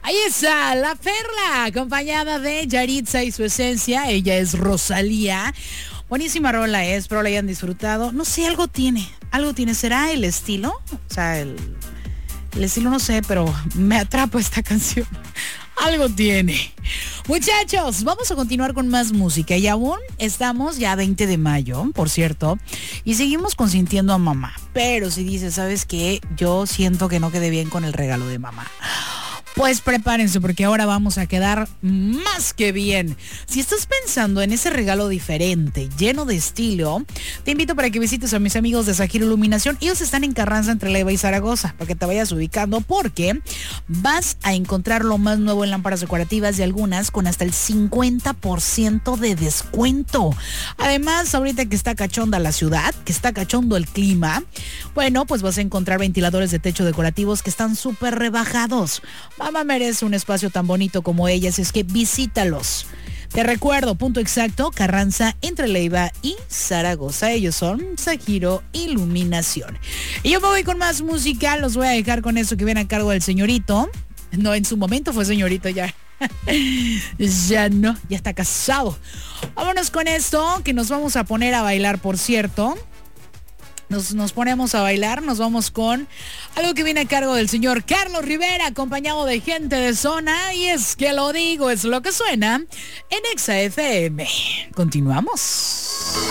Ahí está, La Perla, acompañada de Yaritza y su esencia. Ella es Rosalía. Buenísima rola es, espero la hayan disfrutado. No sé, algo tiene. ¿Será el estilo? O sea, el estilo no sé, pero me atrapa esta canción. Algo tiene. Muchachos, vamos a continuar con más música. Y aún estamos ya a 20 de mayo, por cierto. Y seguimos consintiendo a mamá. Pero si dices, ¿sabes qué? Yo siento que no quedé bien con el regalo de mamá. Pues prepárense porque ahora vamos a quedar más que bien. Si estás pensando en ese regalo diferente, lleno de estilo, te invito para que visites a mis amigos de Zahiro Iluminación. Ellos están en Carranza entre Leiva y Zaragoza, para que te vayas ubicando porque vas a encontrar lo más nuevo en lámparas decorativas y algunas con hasta el 50% de descuento. Además, ahorita que está cachonda la ciudad, que está cachondo el clima, bueno, pues vas a encontrar ventiladores de techo decorativos que están súper rebajados. Mamá merece un espacio tan bonito como ella, así es que visítalos. Te recuerdo, punto exacto, Carranza entre Leiva y Zaragoza. Ellos son Zahiro Iluminación. Y yo me voy con más música, los voy a dejar con eso que viene a cargo del señorito. No, en su momento fue señorito ya. Ya no, ya está casado. Vámonos con esto, que nos vamos a poner a bailar, por cierto. Nos ponemos a bailar, nos vamos con algo que viene a cargo del señor Carlos Rivera, acompañado de gente de zona, y es que lo digo, es lo que suena en Exa FM. Continuamos.